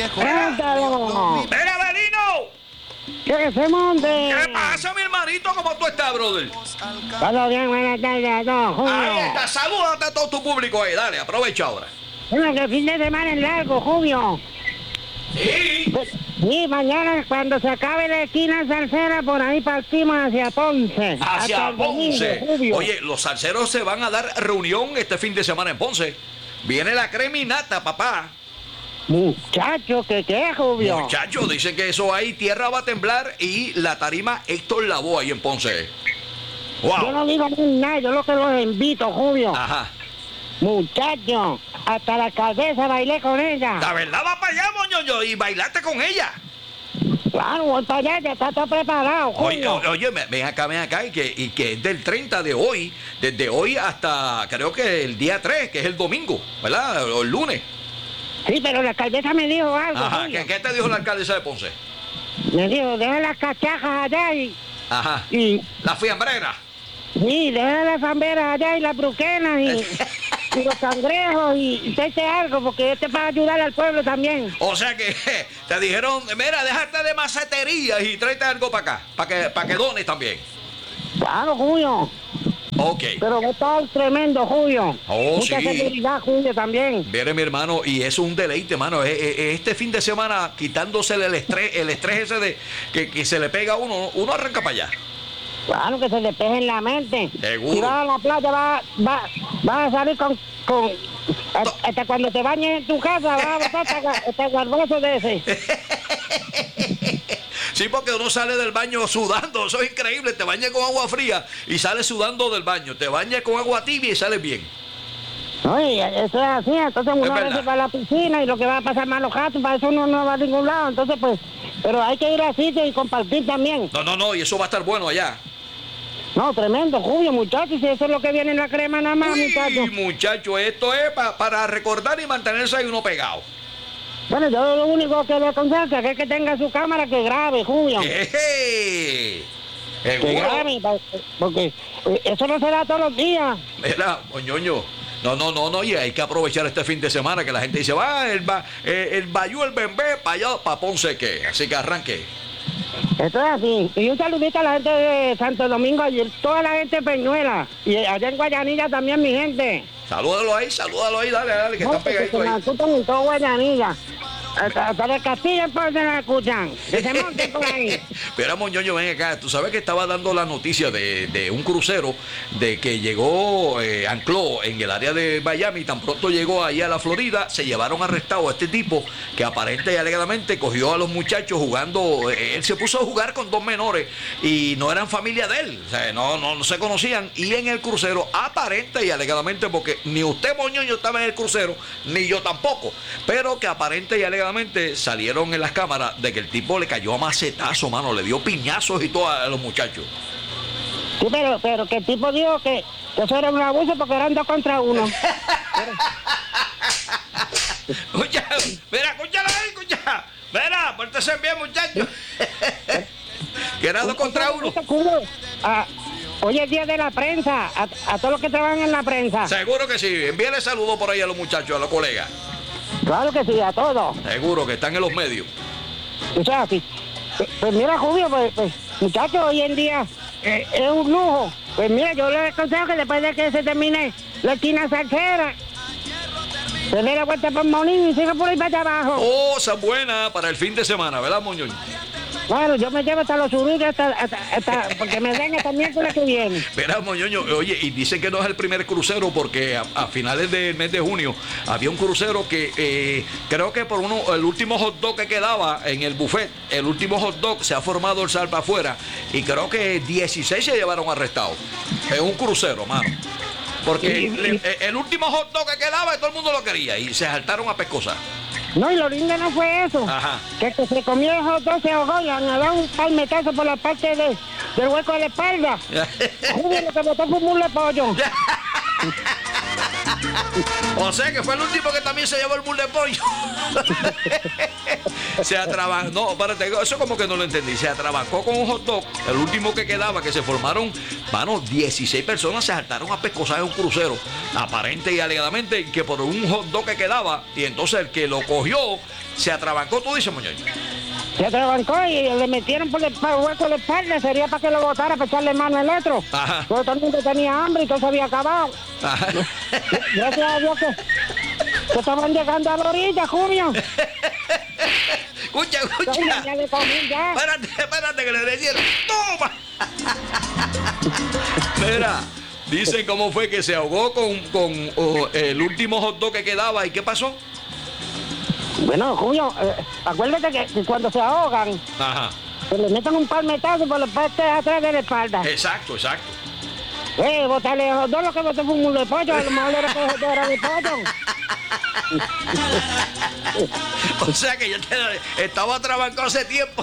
¡Cántalo! ¡Mira, Belino! ¡Que se monte! ¿Qué pasa, mi hermanito? ¿Cómo tú estás, brother? Todo bien, buenas tardes a todos, Julio. Ahí está, salúdate a todo tu público ahí, dale, aprovecha ahora. Bueno, que el fin de semana es largo, Julio. Sí. Sí, mañana cuando se acabe la esquina salsera, por ahí partimos hacia Ponce. Hasta Hacia el domingo, Ponce. Julio. Oye, los salseros se van a dar reunión este fin de semana en Ponce. Viene la creminata, papá. Muchacho, ¿qué, Julio? Muchachos, dicen que eso ahí, tierra va a temblar y la tarima Héctor Lavoe ahí en Ponce. Yo Wow. no digo nada, yo lo que los invito, Julio. Ajá. Muchacho, hasta la alcaldesa bailé con ella. La verdad va para allá, moñoño, y bailaste con ella. Claro, voy para allá, ya está todo preparado, Oye, Julio. oye, ven acá, y que es del 30 de hoy, desde hoy hasta creo que el día 3, que es el domingo, ¿verdad? O el lunes. Sí, pero la alcaldesa me dijo algo, Ajá, Julio. ¿qué te dijo la alcaldesa de Ponce? Me dijo, deja las cachajas allá Ajá. y La fiambrera. sí, deja las zamberas allá y las bruquenas y los cangrejos y tráete algo, porque este para ayudar al pueblo también. O sea que te dijeron, mira, déjate de maceterías y tráete algo para acá, para que dones también. Claro, Julio. Ok. Pero va a estar tremendo, Julio. Oh, Mucha sí. seguridad, Julio, también. Viene mi hermano, y eso es un deleite, hermano. Este fin de semana, quitándosele el estrés ese de que se le pega a uno arranca para allá. Claro, que se despeje en la mente. Seguro. Si vas a la playa, vas a salir con hasta cuando te bañes en tu casa, vas a botar hasta garboso de ese. Sí, porque uno sale del baño sudando, eso es increíble. Te bañas con agua fría y sales sudando del baño. Te bañas con agua tibia y sales bien. Oye, eso es así, entonces uno a veces va a la piscina y lo que va a pasar más los gatos, para eso uno no va a ningún lado, entonces pues, pero hay que ir al sitio y compartir también. No, y eso va a estar bueno allá. No, tremendo, Julio, muchachos, si eso es lo que viene en la crema nada más, muchachos. Uy, muchacho, esto es para recordar y mantenerse ahí uno pegado. Bueno, yo lo único que le aconsejo es que tenga su cámara que grabe, Julio. ¡Eje! Que Seguro. grabe, porque eso no se da todos los días. Mira, moñoño. No, y hay que aprovechar este fin de semana que la gente dice, el Bayú, el Bembé, para allá, para Ponce, ¿qué? Así que arranque. Eso es así. Y un saludito a la gente de Santo Domingo, ayer, toda la gente de Peñuela. Y allá en Guayanilla también, mi gente. Salúdalo ahí, dale, que No, están pegaditos que me ahí. escuchan en todo Guayanilla. Hasta de Castilla en Ponce la escuchan. Que se monten por ahí. Pero moñoño, ven acá, tú sabes que estaba dando la noticia de un crucero de que llegó, ancló en el área de Miami, tan pronto llegó ahí a la Florida, se llevaron arrestado a este tipo que aparente y alegadamente cogió a los muchachos jugando, él se puso a jugar con dos menores y no eran familia de él, o sea, no se conocían, y en el crucero, aparente y alegadamente, porque ni usted, moñoño, estaba en el crucero, ni yo tampoco, pero que aparente y alegadamente salieron en las cámaras de que el tipo le cayó a macetazo, mano, le dio piñazos y todo a los muchachos. Sí, pero que el tipo dijo que eso era un abuso porque eran 2 contra 1. Escucha, mira, escúchala ahí, escucha. Mira, pórtese bien, muchachos. Que era 2 contra 1. Hoy es día de la prensa, a todos los que trabajan en la prensa. Seguro que sí. Envíale saludos por ahí a los muchachos, a los colegas. Claro que sí, a todos. Seguro que están en los medios. O sea, sí. Pues mira, Julio, pues muchachos, hoy en día es un lujo. Pues mira, yo les aconsejo que después de que se termine la esquina salsera, se dé la vuelta por Monín y siga por ahí para allá abajo. Oh, esa es buena para el fin de semana, ¿verdad, moñoño? Bueno, yo me llevo hasta los surullos, hasta porque me den hasta el miércoles que viene. Verá, moñoño, oye, y dicen que no es el primer crucero porque a finales del mes de junio había un crucero que creo que por el último hot dog que quedaba en el buffet, el último hot dog se ha formado el salpa afuera y creo que 16 se llevaron arrestados. Es un crucero, mano. Porque el último hot dog que quedaba todo el mundo lo quería y se saltaron a pescosas. No, y lo lindo no fue eso. Ajá. Que se comió el hot dog, se ahogó y le han dado un palmetazo por la parte del hueco de la espalda. Julio, lo que botó fue un muslo de pollo. O sea que fue el último que también se llevó el muslo de pollo. Se atrabancó, no, espérate, eso como que no lo entendí. Se atrabancó con un hot dog, el último que quedaba, que se formaron, 16 personas se saltaron a pescosar en un crucero, aparente y alegadamente, que por un hot dog que quedaba, y entonces el que lo cogió se atrabancó, tú dices, muñeño. Se atrabancó y le metieron por el hueco de la espalda, sería para que lo botara, para echarle mano al otro. Ajá. Pero todo el mundo tenía hambre y todo se había acabado. Ajá. Gracias a Dios que estaban llegando a la orilla, Julio. Escucha. Ya le comí, ya. Espérate, que le decían, ¡toma! Mira, dicen cómo fue que se ahogó con el último hot dog que quedaba. ¿Y qué pasó? Bueno, Julio, acuérdate que cuando se ahogan, Ajá. se le meten un palmetazo por la parte de atrás de la espalda. Exacto. Botarle hot dog, lo que botó fue un mulo de pollo, a lo mejor era que hot dog era de pollo. O sea que yo estaba atrabancado hace tiempo.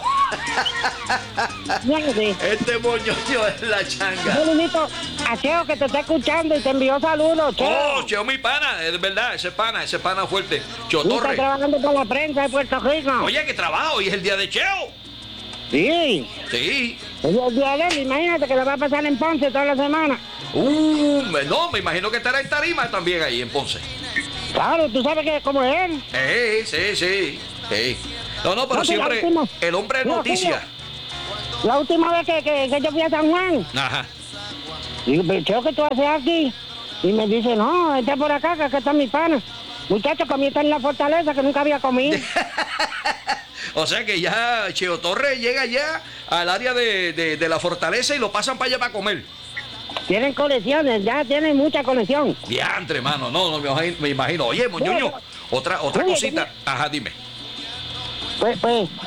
Sí. Este moñoño es la changa. Yo le invito a Cheo que te está escuchando y te envió saludos, Cheo. Oh, Cheo, mi pana, es verdad, ese pana fuerte. Cheo Tú estás Torres. trabajando con la prensa de Puerto Rico. Oye, que trabajo, hoy es el día de Cheo. Sí. Sí. Hoy es el día de él, imagínate que lo va a pasar en Ponce toda la semana. No, me imagino que estará en tarima también ahí en Ponce. Claro, tú sabes que como es él. Sí. No, pero No, siempre la última- el hombre es no, noticia. La última vez que yo fui a San Juan, Ajá. digo, pero Cheo, ¿qué tú haces aquí? Y me dice, no, está por acá, que acá está mi pana. Muchacho, comí está en la fortaleza que nunca había comido. O sea que ya Cheo Torres llega ya al área de la fortaleza y lo pasan para allá para comer. Tienen colecciones, ya tienen mucha colección. Diantre, hermano, no me imagino. Oye, moñoño, otra Oye, cosita. Ajá, dime. Pues,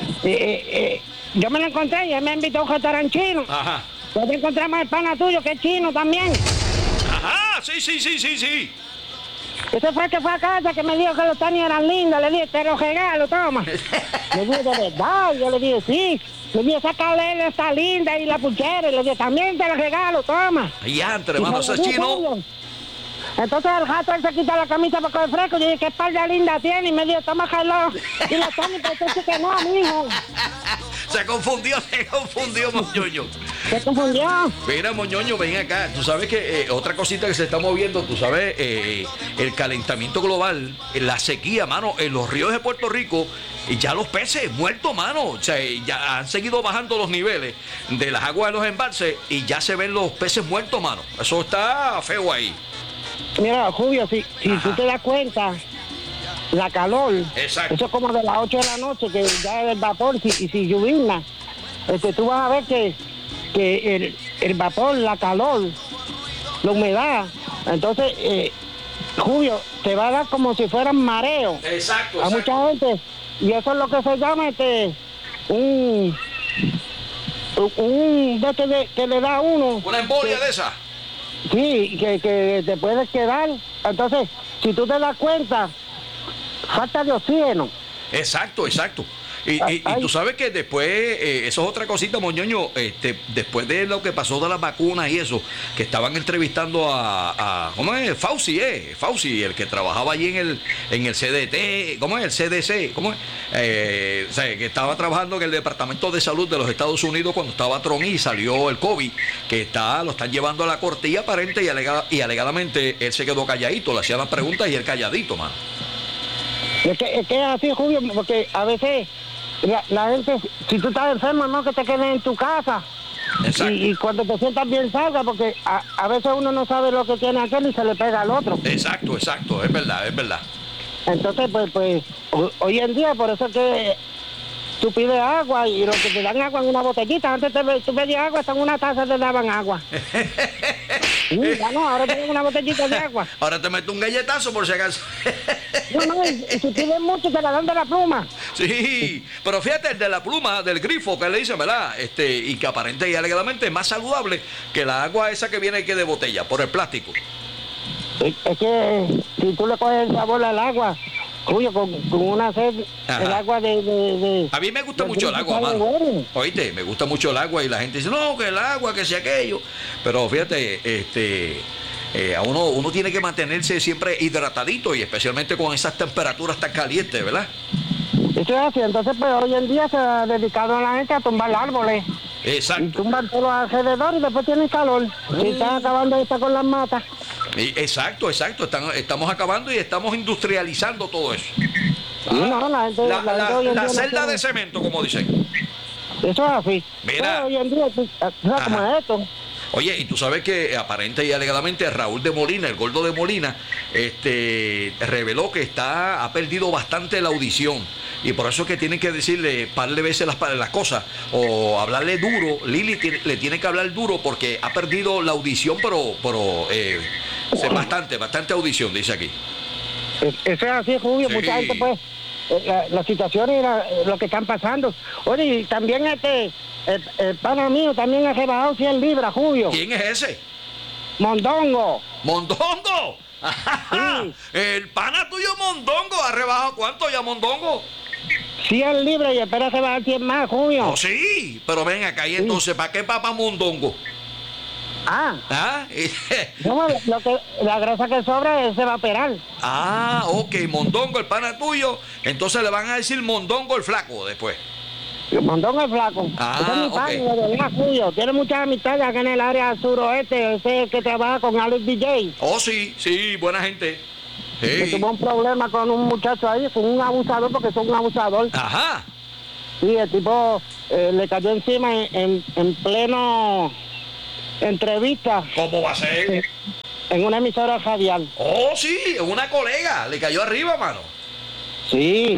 yo me lo encontré y él me invitó a un restaurante chino. Ajá. Pues encontramos el pana tuyo, que es chino también. Ajá, sí. Ese fue el que fue a casa, que me dijo que los tenis eran lindos. Le dije, te los regalo, toma. Le dije, ¿de verdad? Yo le dije, sí. Le dije, esa calera está linda y la puchera. Y le dije, también te los regalo, toma. Diantre, Y hermano, se ese lo di, chino. Julio. Entonces el gato él se quita la camisa para coger fresco. Yo dije, ¿qué espalda linda tiene? Y me dijo, toma reloj. Y los tenis, pues entonces que no, mijo. Se confundió, moñoño. Se confundió. Mira, moñoño, ven acá. Tú sabes que otra cosita que se está moviendo, tú sabes, el calentamiento global, la sequía, mano, en los ríos de Puerto Rico, y ya los peces muertos, mano. O sea, ya han seguido bajando los niveles de las aguas de los embalses y ya se ven los peces muertos, mano. Eso está feo ahí. Mira, Julio, si tú te das cuenta, la calor, Exacto. eso es como de las 8 de la noche, que ya el vapor, y si llovizna, tú vas a ver que el vapor, la calor, la humedad, entonces, Julio, te va a dar como si fueran mareos Exacto. a mucha gente, y eso es lo que se llama un que le da a uno. Una embolia de esa. Sí, que te puedes quedar. Entonces, si tú te das cuenta, falta de oxígeno. Exacto. Y tú sabes que después, eso es otra cosita, moñoño, después de lo que pasó de las vacunas y eso, que estaban entrevistando a ¿cómo es? Fauci, el que trabajaba allí en el CDT, ¿cómo es? El CDC, ¿cómo es? O sea, que estaba trabajando en el Departamento de Salud de los Estados Unidos cuando estaba Trump y salió el COVID, que lo están llevando a la corte y aparente y alegadamente él se quedó calladito, le hacían las preguntas y él calladito, mano. Es que es así, Julio, porque a veces la gente, si tú estás enfermo, no que te quedes en tu casa. Exacto. Y cuando te sientas bien salga, porque a veces uno no sabe lo que tiene aquel y se le pega al otro. Exacto, es verdad. Entonces, pues hoy en día, por eso es que tú pides agua y lo que te dan agua en una botellita. Antes tú pedías agua, hasta en una taza te daban agua. Ya no, ahora tienes una botellita de agua. Ahora te meto un galletazo por si acaso. No, y si pides mucho te la dan de la pluma. Sí, pero fíjate, el de la pluma, del grifo, que le dicen, ¿verdad? Y que aparente y alegadamente es más saludable que la agua esa que viene que de botella, por el plástico. Es que si tú le coges el sabor al agua, Julio, con una sed, Ajá. el agua de A mí me gusta mucho el grifo agua, sabe mano. bueno. Oíste, me gusta mucho el agua y la gente dice, no, que el agua, que sea aquello. Pero fíjate, a uno tiene que mantenerse siempre hidratadito y especialmente con esas temperaturas tan calientes, ¿verdad? Sí, Eso es así. Entonces, pues hoy en día se ha dedicado a la gente a tumbar árboles. Y Exacto. tumban todos los alrededores y después tienen calor. Y están acabando ahorita con las matas. Exacto. Estamos acabando y estamos industrializando todo eso. Sí, no, la gente hoy en La día no celda tiene- de cemento, como dicen. Eso es así. Mira. Pues, hoy en día, tú sabes cómo Ajá. es esto. Oye, y tú sabes que aparente y alegadamente Raúl de Molina, el gordo de Molina, reveló que ha perdido bastante la audición. Y por eso es que tienen que decirle par de veces las cosas. O hablarle duro. Lili le tiene que hablar duro porque ha perdido la audición, pero bastante audición, dice aquí. Eso es así, Julio. Sí. Mucha gente, pues, las situaciones y lo que están pasando. Oye, y también el pana mío también ha rebajado 100 libras, Julio. ¿Quién es ese? Mondongo. ¡Mondongo! Sí. El pana tuyo Mondongo ha rebajado ¿cuánto ya Mondongo? 100 libras y espera rebajar 100 más, Julio. Oh, sí, pero ven acá y entonces, ¿para qué papá Mondongo? Ah, ¿Ah? no, la grasa que sobra se va a operar. Ok, Mondongo, el pana tuyo. Entonces le van a decir Mondongo el flaco después. Mondongo es flaco. Ah, Ese es mi ok. padre, de verdad, Julio. Tiene muchas amistades acá en el área suroeste. Ese es el que trabaja con Alex DJ. Oh, sí, buena gente. Que Sí. tuvo un problema con un muchacho ahí, con un abusador, porque son un abusador. Ajá. Sí, el tipo le cayó encima en pleno entrevista ¿Cómo va a ser? en una emisora radial. Oh, sí, una colega le cayó arriba, mano. Sí.